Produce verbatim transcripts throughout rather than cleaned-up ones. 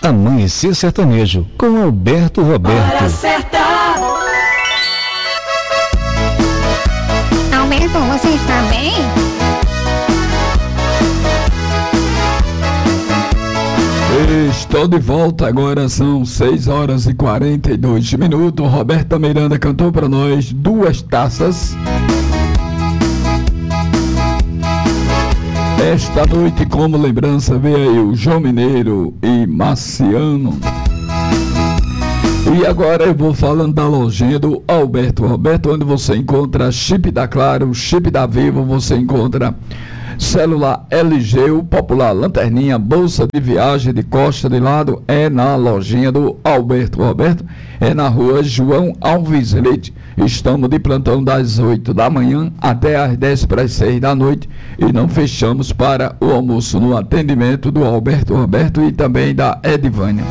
Amanhecer Sertanejo, com Alberto Roberto. Hora certa. Alberto, você está bem? Estou de volta, agora são seis horas e quarenta e dois minutos. Roberta Miranda cantou para nós Duas Taças. Esta noite, como lembrança, veio aí o João Mineiro e Marciano. E agora eu vou falando da lojinha do Alberto Roberto, onde você encontra chip da Claro, chip da Vivo, você encontra celular L G, o popular lanterninha, bolsa de viagem de costa de lado, é na lojinha do Alberto Roberto, é na rua João Alves Leite. Estamos de plantão das oito da manhã até às dez para as seis da noite e não fechamos para o almoço, no atendimento do Alberto Roberto e também da Edivânia.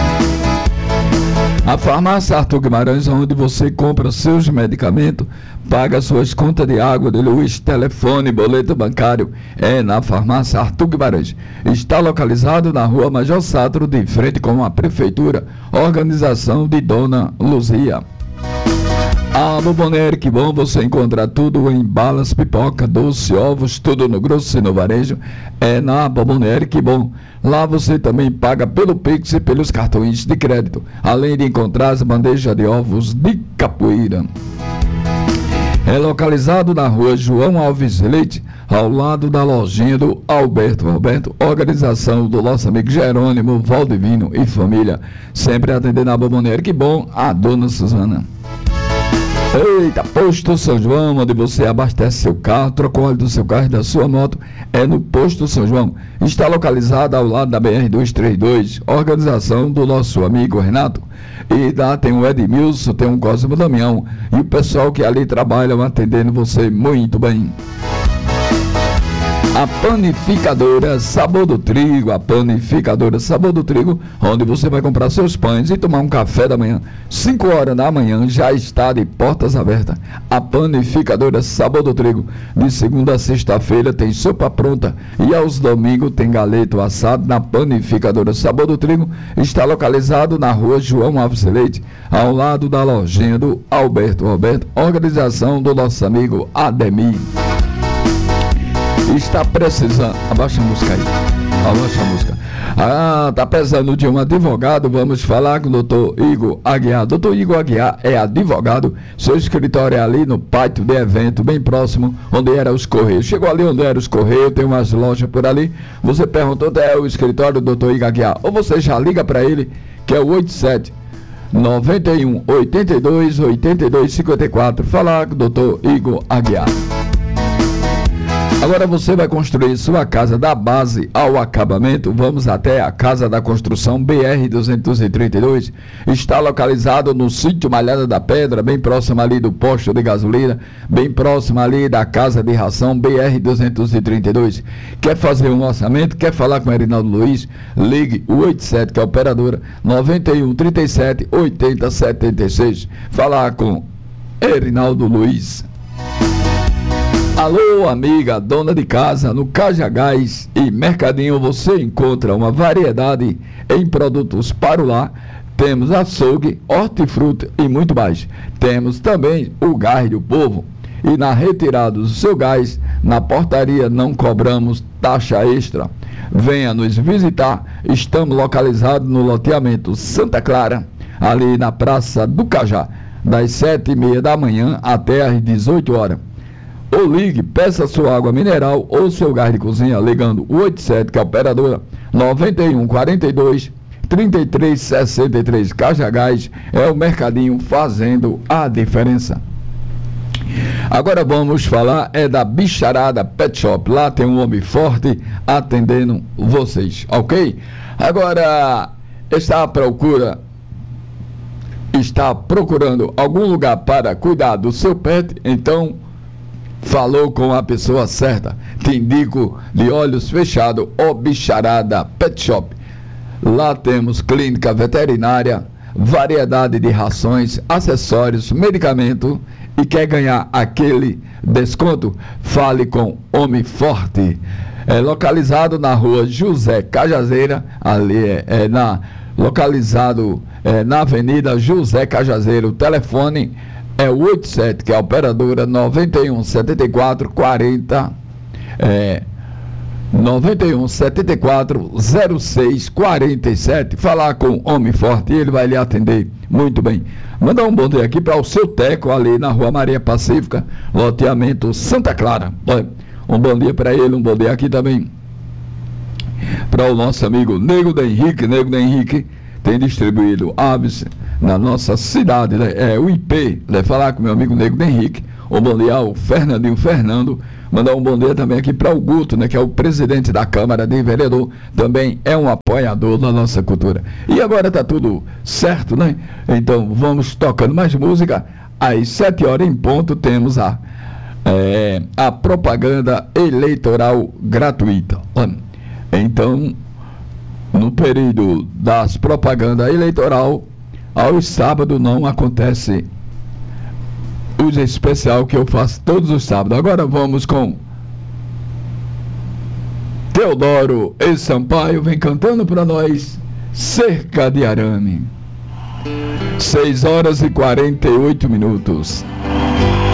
A farmácia Arthur Guimarães, onde você compra seus medicamentos, paga suas contas de água, de luz, telefone, boleto bancário, é na farmácia Arthur Guimarães. Está localizado na rua Major Satro, de frente com a prefeitura, organização de Dona Luzia. A Bomboniere Que Bom, você encontra tudo em balas, pipoca, doce, ovos, tudo no grosso e no varejo, é na Bomboniere Que Bom. Lá você também paga pelo Pix e pelos cartões de crédito, além de encontrar as bandejas de ovos de capoeira. É localizado na rua João Alves Leite, ao lado da lojinha do Alberto Roberto, organização do nosso amigo Jerônimo, Valdivino e família, sempre atendendo a Bomboniere Que Bom, a dona Suzana. Eita, Posto São João, onde você abastece seu carro, troca o óleo do seu carro e da sua moto, é no Posto São João. Está localizado ao lado da B R duzentos e trinta e dois, organização do nosso amigo Renato. E lá tem o Edmilson, tem o Cosmo Damião, e o pessoal que ali trabalham atendendo você muito bem. A panificadora Sabor do Trigo, a panificadora Sabor do Trigo, onde você vai comprar seus pães e tomar um café da manhã. cinco horas da manhã já está de portas abertas. A panificadora Sabor do Trigo, de segunda a sexta-feira tem sopa pronta e aos domingos tem galeto assado na panificadora Sabor do Trigo. Está localizado na rua João Alves Leite, ao lado da lojinha do Alberto Roberto, organização do nosso amigo Ademir. Está precisando, abaixa a música aí, abaixa a música. Ah, tá precisando de um advogado, vamos falar com o doutor Igor Aguiar. doutor Igor Aguiar é advogado, seu escritório é ali no pátio de evento, bem próximo, onde eram os Correios. Chegou ali onde eram os Correios, tem umas lojas por ali, você perguntou onde é o escritório do doutor Igor Aguiar, ou você já liga para ele, que é o oito sete nove um oito dois oito dois cinco quatro, falar com o doutor Igor Aguiar. Agora você vai construir sua casa da base ao acabamento. Vamos até a Casa da Construção B R duzentos e trinta e dois. Está localizado no sítio Malhada da Pedra, bem próximo ali do posto de gasolina, bem próximo ali da Casa de Ração B R duzentos e trinta e dois. Quer fazer um orçamento? Quer falar com o Erinaldo Luiz? Ligue o oitenta e sete, que é a operadora, nove um trinta e sete oitenta setenta e seis. Falar com Erinaldo Luiz. Alô, amiga, dona de casa, no Cajagás e Mercadinho você encontra uma variedade em produtos para o lar. Temos açougue, hortifruti e muito mais. Temos também o gás do povo. E na retirada do seu gás, na portaria não cobramos taxa extra. Venha nos visitar, estamos localizados no loteamento Santa Clara, ali na Praça do Cajá, das sete e meia da manhã até às dezoito horas. Ou ligue, peça sua água mineral ou seu gás de cozinha ligando o oitenta e sete, que é a operadora, nove um quarenta e dois trinta e três sessenta e três. Cajagás é o mercadinho fazendo a diferença. Agora vamos falar é da Bicharada Pet Shop. Lá tem um homem forte atendendo vocês, ok? Agora está à procura está procurando algum lugar para cuidar do seu pet, então falou com a pessoa certa. Te indico, de olhos fechados, o Bicharada Pet Shop. Lá temos clínica veterinária, variedade de rações, acessórios, medicamento. E quer ganhar aquele desconto? Fale com Homem Forte. É localizado na rua José Cajazeira, ali é, é na localizado é, na Avenida José Cajazeiro. O telefone é o oitenta e sete, que é a operadora noventa e um, setenta e quatro, quarenta, é, noventa e um, setenta e quatro, zero seis, quarenta e sete. Falar com o Homem Forte e ele vai lhe atender muito bem. Mandar um bom dia aqui para o seu Teco, ali na Rua Maria Pacífica, loteamento Santa Clara. Um bom dia para ele, um bom dia aqui também para o nosso amigo Nego da Henrique. Nego da Henrique tem distribuído aves na nossa cidade, né? É o I P. Vai falar com meu amigo Nego da Henrique. Um bom dia ao Fernandinho Fernando. Mandar um bom dia também aqui para o Guto, né, que é o presidente da Câmara de Vereador, também é um apoiador da nossa cultura. E agora está tudo certo, né? Então vamos tocando mais música. Às sete horas em ponto temos a, é, a propaganda eleitoral gratuita. Então, no período das propagandas eleitoral, aos sábados não acontece o especial que eu faço todos os sábados. Agora vamos com Teodoro e Sampaio, vem cantando para nós Cerca de Arame. seis horas e quarenta e oito minutos.